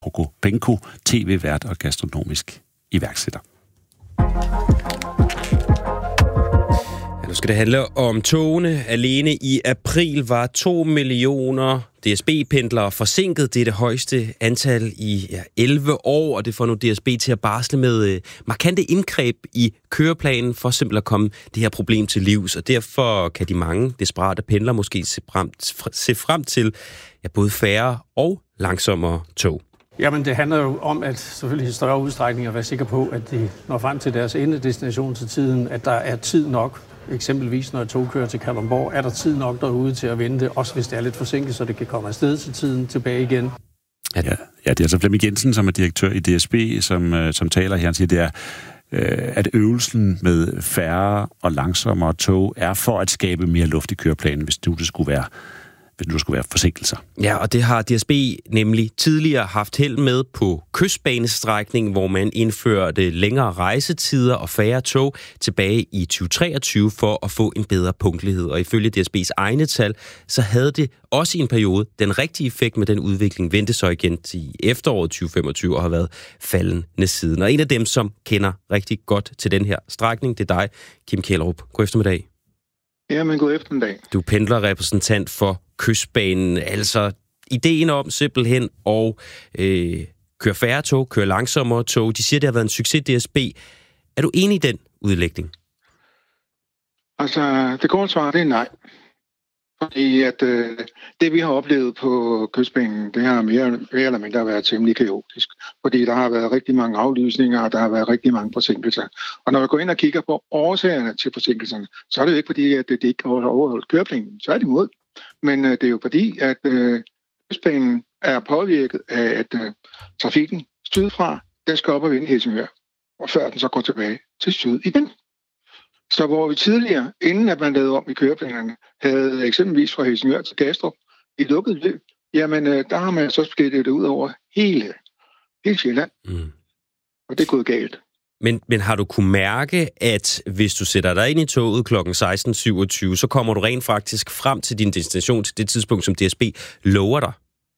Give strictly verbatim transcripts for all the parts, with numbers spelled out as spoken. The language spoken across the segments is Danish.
Prokopенko, tv-vært og gastronomisk iværksætter. Ja, nu skal det handle om togene. Alene i april var to millioner D S B-pendlere forsinket. Det er det højeste antal i ja, elleve år, og det får nu D S B til at barsle med øh, markante indgreb i køreplanen for simpelthen at komme det her problem til livs. Og derfor kan de mange desperate pendlere måske se frem, se frem til ja, både færre og langsommere tog. Jamen, det handler jo om, at selvfølgelig i større udstrækning at være sikker på, at de når frem til deres endedestination til tiden, at der er tid nok. Eksempelvis når et tog kører til Kalundborg, er der tid nok derude til at vente, også hvis det er lidt forsinket, så det kan komme afsted til tiden tilbage igen. Ja, ja, det er altså Flemming Jensen, som er direktør i D S B, som, som taler her. Han siger, det er, at øvelsen med færre og langsommere tog er for at skabe mere luft i køreplanen, hvis det skulle være hvis nu skulle være forsinkelser. Ja, og det har D S B nemlig tidligere haft held med på kystbanestrækningen, hvor man indførte længere rejsetider og færre tog tilbage i tyve treogtyve for at få en bedre punktlighed. Og ifølge D S B's egne tal, så havde det også i en periode den rigtige effekt med den udvikling, vendte så igen til efteråret tyve femogtyve og har været faldende siden. Og en af dem, som kender rigtig godt til den her strækning, det er dig, Kim Kjellerup. God eftermiddag. Jamen, god eftermiddag. Du er pendlerrepræsentant for Kystbanen, altså ideen om simpelthen at øh, køre færre tog, køre langsommere tog. De siger, det har været en succes D S B. Er du enig i den udlægning? Altså, det korte svar, det er nej. Fordi at øh, det, vi har oplevet på Kystbanen, det har mere, mere eller mindre været temmelig kaotisk. Fordi der har været rigtig mange aflysninger, og der har været rigtig mange forsinkelser. Og når vi går ind og kigger på årsagerne til forsinkelserne, så er det jo ikke fordi, at det ikke har overholdt køreplanen. Så er det imod. Men øh, det er jo fordi, at øh, Kystbanen er påvirket af, at øh, trafikken sydfra, den skal op og vende i Helsingør, og før den så går tilbage til syd igen. Så hvor vi tidligere, inden at man lavede om i køreplanerne, havde eksempelvis fra Helsingør til Kastrup i lukket løb, jamen øh, der har man så splittet det ud over hele, hele Sjælland. Mm. Og det er gået galt. Men, men har du kunne mærke, at hvis du sætter dig ind i toget klokken seksten syvogtyve, så kommer du rent faktisk frem til din destination til det tidspunkt, som D S B lover dig?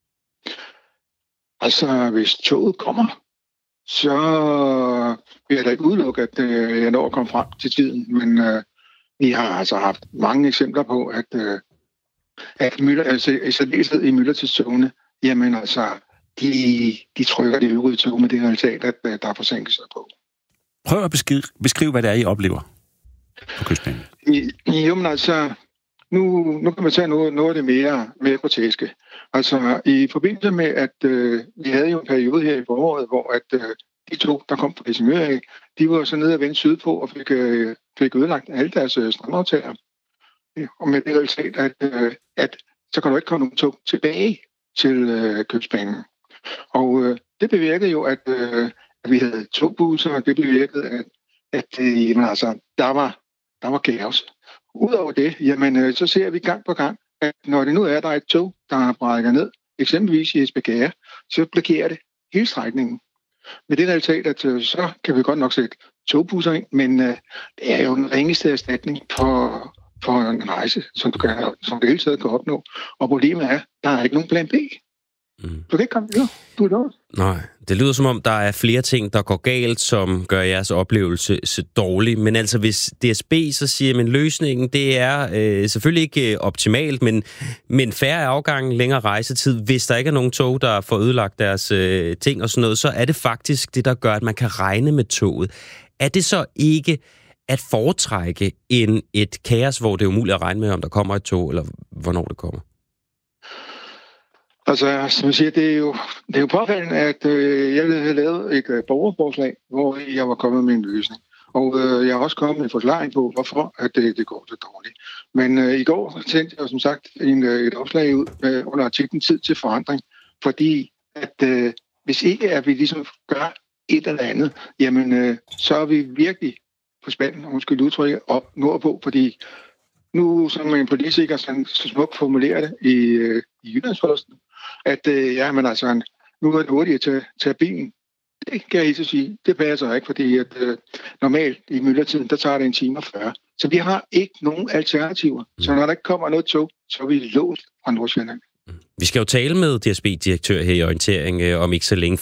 Altså, hvis toget kommer, så vil jeg da ikke udelukke, at øh, jeg når at komme frem til tiden. Men øh, vi har altså haft mange eksempler på, at, øh, at mylder, altså, i særdeleshed i myldretidstogene, jamen altså, de, de trykker de øvrige tog med det resultat, at øh, der er forsinkelser på. Prøv at beskrive, beskrive, hvad det er, I oplever på Kystbanen. Jo, men altså, nu, nu kan man tage noget, noget af det mere, mere groteske. Altså, i forbindelse med, at øh, vi havde jo en periode her i foråret, hvor at, øh, de to, der kom fra Helsingør, de var så nede og vendte sydpå og fik, øh, fik ødelagt alle deres øh, strandaftager. Og med det resultat, at, øh, at så kan du ikke komme nogen tog tilbage til øh, Kystbanen. Og øh, det bevirkede jo, at øh, at vi havde togbusser, og det bevirkede, at, at øh, jamen, altså, der, var, der var kaos. Udover det, jamen, øh, så ser vi gang på gang, at når det nu er, der er et tog, der brækker ned, eksempelvis i Esbjerg, så blokerer det hele strækningen. Med det resultat, at øh, så kan vi godt nok sætte togbusser ind, men øh, det er jo den ringeste erstatning for, for en rejse, som du, kan, som du hele tiden kan opnå. Og problemet er, der er ikke nogen plan B. Mm. Du kan ikke komme videre. Du er dårlig. Nej, det lyder som om, der er flere ting, der går galt, som gør jeres oplevelse så dårlig. Men altså, hvis D S B så siger, at løsningen, det er øh, selvfølgelig ikke optimalt, men, men færre afgange, længere rejsetid. Hvis der ikke er nogen tog, der får ødelagt deres øh, ting og sådan noget, så er det faktisk det, der gør, at man kan regne med toget. Er det så ikke at foretrække end et kaos, hvor det er umuligt at regne med, om der kommer et tog, eller hvornår det kommer? Altså, som jeg siger, det er jo, det er jo påfaldende, at øh, jeg havde lavet et øh, borgerforslag, hvor jeg var kommet med en løsning. Og øh, jeg har også kommet med en forklaring på, hvorfor at det, det går så dårligt. Men øh, i går sendte jeg som sagt en, øh, et opslag ud øh, under artiklen Tid til forandring, fordi at øh, hvis ikke at vi ligesom gør et eller andet, jamen øh, så er vi virkelig på spanden, undskyld udtrykket, og nordpå, fordi nu, som en politiker så, så smukt formulerer det i, øh, i Jyllandsposten, at øh, ja, men altså, nu er det hurtigt til at tage bilen. Det kan jeg ikke sige. Det passer ikke, fordi at, øh, normalt i myldretiden, der tager det en time og fyrre. Så vi har ikke nogen alternativer. Så når der ikke kommer noget tog, så er vi låst fra Nordsjælland. Vi skal jo tale med D S B-direktør her i Orientering øh, om ikke så længe,